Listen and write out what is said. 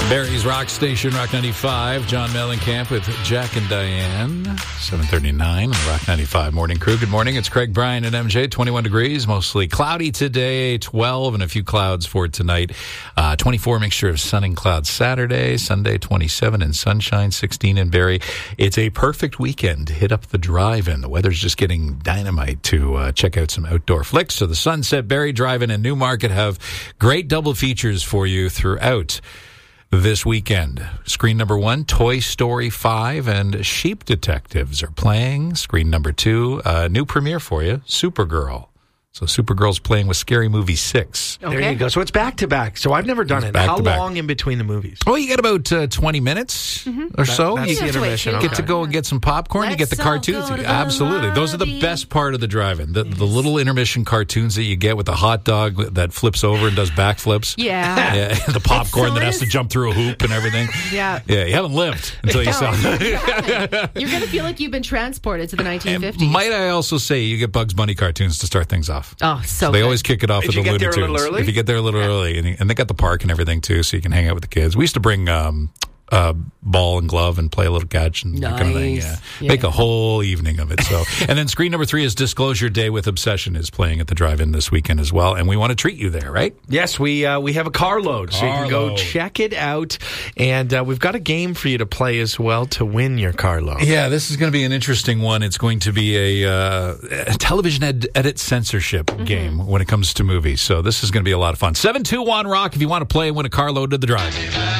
Barry's Rock Station, Rock 95. John Mellencamp with Jack and Diane. 7:39 on the Rock 95 Morning Crew. Good morning. It's Craig, Brian, and MJ. 21 degrees, mostly cloudy today. 12 and a few clouds for tonight. 24 mixture of sun and clouds Saturday. Sunday 27 and sunshine. 16 in Barrie. It's a perfect weekend to hit up the drive-in. The weather's just getting dynamite to check out some outdoor flicks. So the Sunset Barrie Drive-In and Newmarket have great double features for you throughout this weekend. Screen number 1, Toy Story 5 and Sheep Detectives are playing. Screen number 2, new premiere for you, Supergirl. So Supergirl's playing with Scary Movie 6. Okay. There you go. So it's back-to-back. So I've never done it. How long in between the movies? Well, you get about 20 minutes or so. That's the intermission. You get to go and get some popcorn. You get the cartoons. Absolutely. Those are the best part of the drive-in. The little intermission cartoons that you get with the hot dog that flips over and does backflips. Yeah. The popcorn that has to jump through a hoop and everything. Yeah. Yeah, you haven't lived until you saw it. You're going to feel like you've been transported to the 1950s. And might I also say, you get Bugs Bunny cartoons to start things off. Oh, so they always kick it off with the Looney Tunes. If you get there a little early, and they got the park and everything too, so you can hang out with the kids. We used to bring ball and glove and play a little catch and that kind of thing. Yeah. Make a whole evening of it. So, and then screen number 3 is Disclosure Day with Obsession is playing at the drive-in this weekend as well, and we want to treat you there, right? Yes, we have a carload, so you can go check it out, and we've got a game for you to play as well to win your carload. Yeah, this is going to be an interesting one. It's going to be a television edit censorship game when it comes to movies. So this is going to be a lot of fun. 721 Rock if you want to play and win a carload to the drive-in.